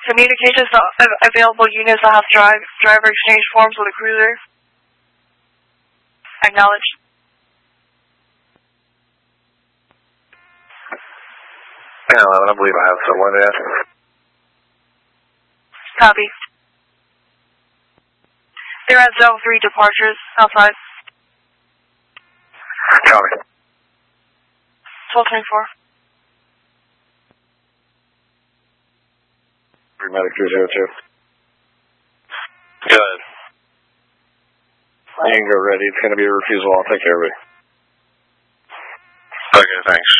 Communications available units that have driver exchange forms with a cruiser. Acknowledged. Yeah, I believe I have someone there. Copy. They're at Zone 3 departures, outside. Copy. 1224. Medic 302. Good. You can go ready. It's going to be a refusal. I'll take care of it. Okay, thanks.